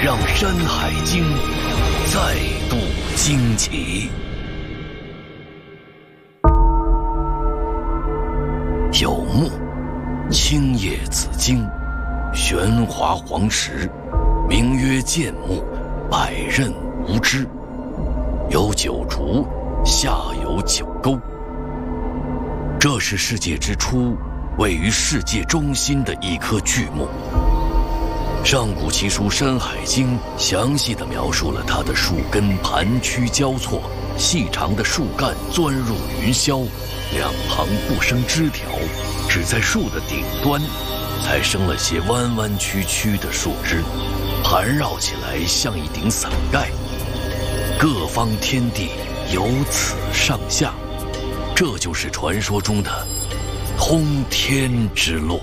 让《山海经》再度惊奇。有木、青叶紫荆、玄华黄石，名曰剑木，百仞无枝。有9竹，下有9沟。这是世界之初，位于世界中心的一棵巨木。上古奇书《山海经》详细地描述了它的树根盘曲交错，细长的树干钻入云霄，两旁不生枝条，只在树的顶端才生了些弯弯曲曲的树枝，盘绕起来像一顶伞盖。各方天地由此上下，这就是传说中的通天之路。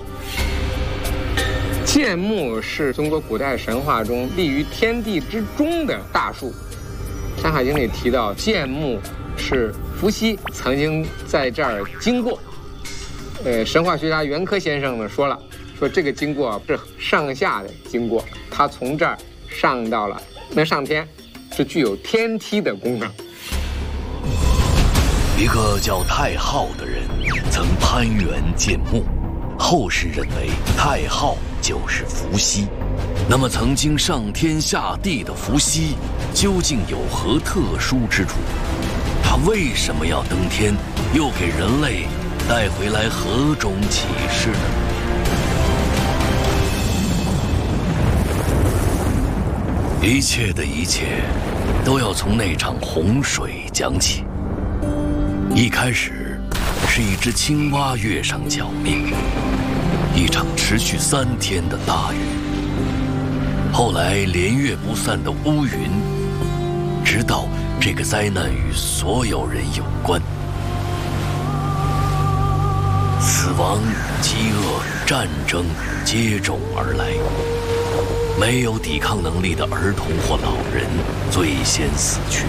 剑木是中国古代神话中立于天地之中的大树，《山海经》里提到剑木是伏羲曾经在这儿经过。神话学家袁科先生呢说这个经过是上下的经过，他从这儿上到了能上天，是具有天梯的功能。 一个叫太昊的人曾攀援剑木，后世认为太昊就是伏羲。那么曾经上天下地的伏羲究竟有何特殊之处？他为什么要登天，又给人类带回来何种启示呢？一切的一切都要从那场洪水讲起。一开始是一只青蛙跃上脚面，一场持续3天的大雨，后来连月不散的乌云，直到这个灾难与所有人有关。死亡、饥饿、战争接踵而来，没有抵抗能力的儿童或老人最先死去。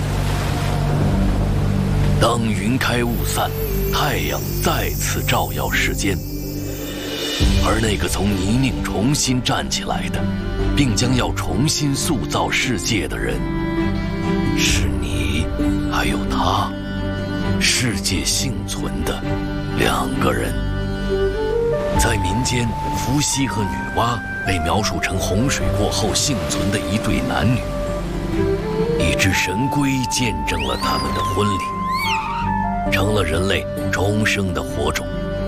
当云开雾散，太阳再次照耀世间，而那个从泥泞重新站起来的，并将要重新塑造世界的人，是你，还有他，世界幸存的2个人。在民间，伏羲和女娲被描述成洪水过后幸存的一对男女，一只神龟见证了他们的婚礼，成了人类重生的火种。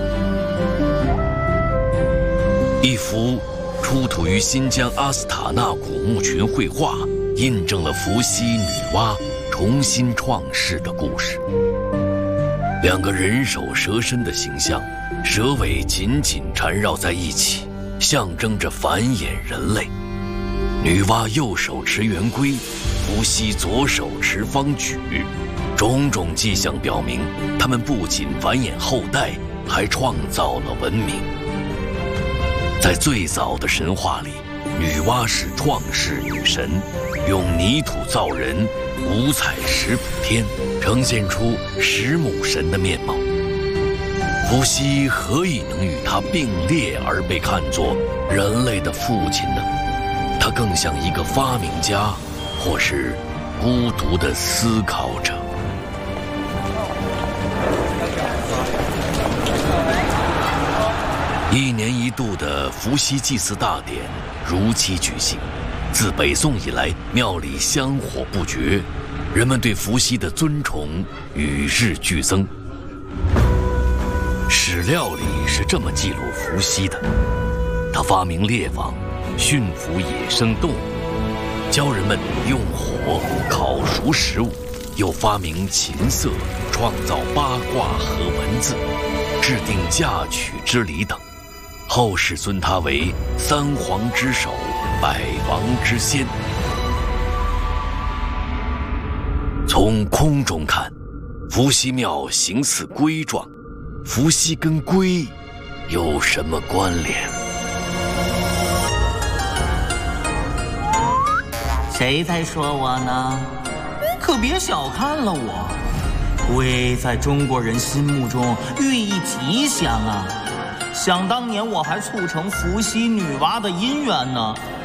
一幅出土于新疆阿斯塔纳古墓群绘画，印证了伏羲女娲重新创世的故事。2个人首蛇身的形象，蛇尾紧紧缠绕在一起，象征着繁衍人类。女娲右手持圆规，伏羲左手持方矩，种种迹象表明，他们不仅繁衍后代，还创造了文明。在最早的神话里，女娲是创世女神，用泥土造人，五彩石补天，呈现出10母神的面貌。伏羲何以能与她并列而被看作人类的父亲呢？他更像一个发明家，或是孤独的思考者。1年1度的伏羲祭祀大典如期举行。自北宋以来，庙里香火不绝，人们对伏羲的尊崇与日俱增。史料里是这么记录伏羲的：他发明猎网，驯服野生动物，教人们用火烤熟食物，又发明琴瑟，创造八卦和文字，制定嫁娶之礼等。后世尊他为3皇之首，百王之先。从空中看，伏羲庙形似龟状，伏羲跟龟有什么关联？ 谁在说我呢？可别小看了我，龟在中国人心目中寓意吉祥啊。想当年我还促成伏羲女娲的姻缘呢，